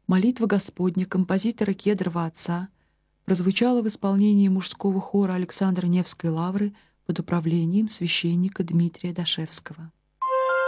Молитва Господня композитора Кедрова отца прозвучала в исполнении мужского хора Александра Невской лавры под управлением священника Дмитрия Дашевского.